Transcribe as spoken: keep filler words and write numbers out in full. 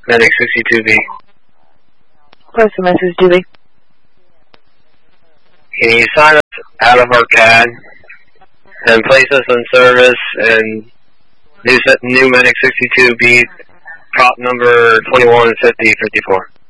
Medic sixty-two B. What's the message, D B? Can you sign us out of our C A D and place us in service and new, new Medic sixty-two B, prop number twenty-one fifty fifty-four?